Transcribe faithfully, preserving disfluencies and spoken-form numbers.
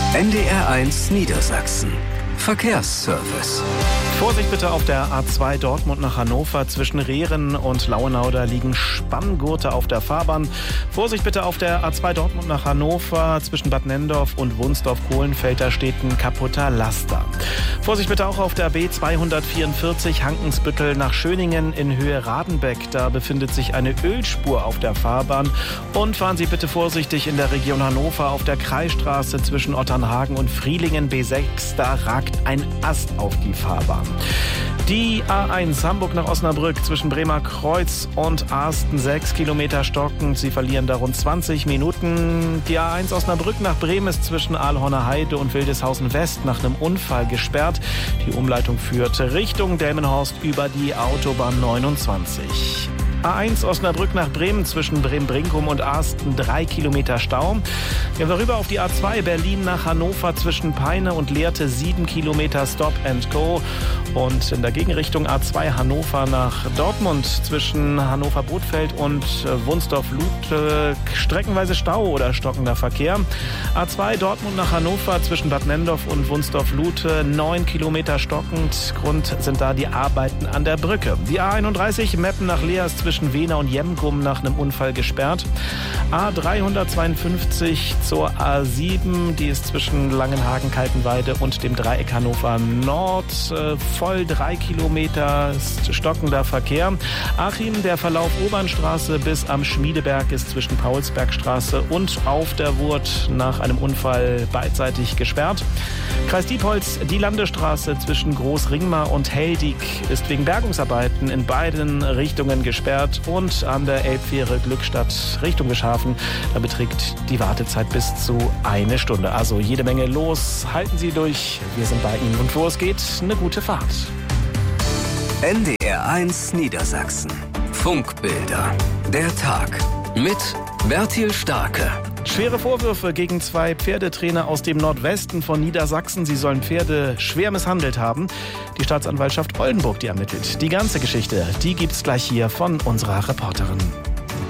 N D R eins Niedersachsen. Verkehrsservice. Vorsicht bitte auf der A zwei Dortmund nach Hannover. Zwischen Rehren und Lauenau, da liegen Spanngurte auf der Fahrbahn. Vorsicht bitte auf der A zwei Dortmund nach Hannover. Zwischen Bad Nenndorf und Wunsdorf-Kohlenfeld, da steht ein kaputter Laster. Vorsicht bitte auch auf der B zweihundertvierundvierzig Hankensbüttel nach Schöningen in Höhe Radenbeck. Da befindet sich eine Ölspur auf der Fahrbahn. Und fahren Sie bitte vorsichtig in der Region Hannover auf der Kreisstraße zwischen Otternhagen und Frielingen B sechs. Da ragt ein Ast auf die Fahrbahn. Die A eins Hamburg nach Osnabrück zwischen Bremer Kreuz und Arsten sechs Kilometer stockend. Sie verlieren da rund zwanzig Minuten. Die A eins Osnabrück nach Bremen ist zwischen Aalhorner Heide und Wildeshausen West nach einem Unfall gesperrt. Die Umleitung führt Richtung Delmenhorst über die Autobahn neunundzwanzig. A eins Osnabrück nach Bremen zwischen Bremen-Brinkum und Arsten drei Kilometer Stau. Gehen wir rüber auf die A zwei Berlin nach Hannover zwischen Peine und Lehrte sieben Kilometer Stop and Go. Und in der Gegenrichtung A zwei Hannover nach Dortmund zwischen Hannover-Bothfeld und Wunsdorf-Luth äh, streckenweise Stau oder stockender Verkehr. A zwei Dortmund nach Hannover zwischen Bad Nenndorf und Wunsdorf-Luth neun Kilometer stockend. Grund sind da die Arbeiten an der Brücke. Die A einunddreißig Meppen nach Leers zwischen Wehna und Jemgum nach einem Unfall gesperrt. A dreihundertzweiundfünfzig zur A sieben, die ist zwischen Langenhagen, Kaltenweide und dem Dreieck Hannover Nord. Äh, voll drei Kilometer stockender Verkehr. Achim, der Verlauf Obernstraße bis am Schmiedeberg ist zwischen Paulsbergstraße und auf der Wurt nach einem Unfall beidseitig gesperrt. Kreis Diepholz, die Landestraße zwischen Großringmar und Heldig ist wegen Bergungsarbeiten in beiden Richtungen gesperrt und an der Elbfähre Glückstadt Richtung Geschafen, da beträgt die Wartezeit bis zu eine Stunde. Also jede Menge los. Halten Sie durch. Wir sind bei Ihnen und wo es geht, eine gute Fahrt. N D R eins Niedersachsen. Funkbilder. Der Tag. Mit Bertil Starke. Schwere Vorwürfe gegen zwei Pferdetrainer aus dem Nordwesten von Niedersachsen. Sie sollen Pferde schwer misshandelt haben. Die Staatsanwaltschaft Oldenburg, die ermittelt. Die ganze Geschichte, die gibt's gleich hier von unserer Reporterin.